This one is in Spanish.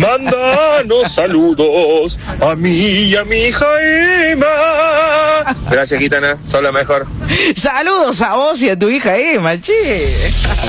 Mándanos saludos a mí y a mi hija Emma. Gracias, Quitana, sos la mejor. Saludos a vos y a tu hija Emma, che.